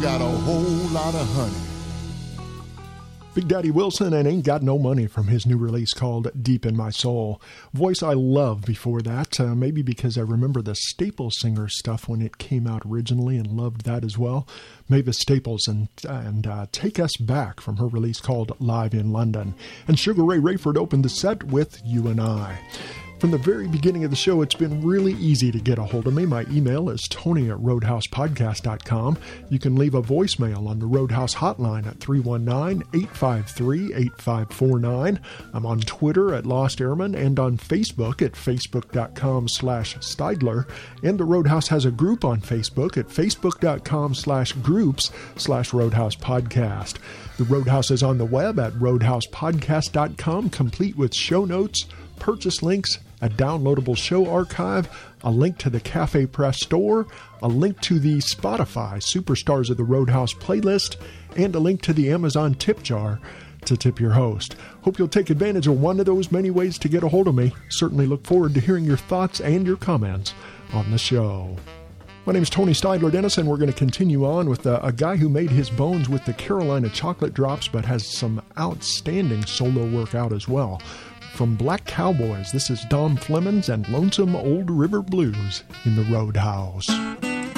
got a whole lot of honey. Big Daddy Wilson and Ain't Got No Money from his new release called Deep in My Soul. Voice I loved before that, maybe because I remember the Staples Singer stuff when it came out originally and loved that as well. Mavis Staples and Take Us Back from her release called Live in London. And Sugar Ray Rayford opened the set with You and I. From the very beginning of the show, it's been really easy to get a hold of me. My email is tony@roadhousepodcast.com. You can leave a voicemail on the Roadhouse hotline at 319-853-8549. I'm on Twitter at Lost Airman and on Facebook at facebook.com/Steidler. And the Roadhouse has a group on Facebook at facebook.com/groups/Roadhouse Podcast. The Roadhouse is on the web at roadhousepodcast.com, complete with show notes, purchase links, a downloadable show archive, a link to the Cafe Press store, a link to the Spotify Superstars of the Roadhouse playlist, and a link to the Amazon tip jar to tip your host. Hope you'll take advantage of one of those many ways to get a hold of me. Certainly look forward to hearing your thoughts and your comments on the show. My name is Tony Steidler Dennis, and we're going to continue on with a guy who made his bones with the Carolina Chocolate Drops, but has some outstanding solo work out as well. From Black Cowboys, this is Dom Flemons and Lonesome Old River Blues in the Roadhouse.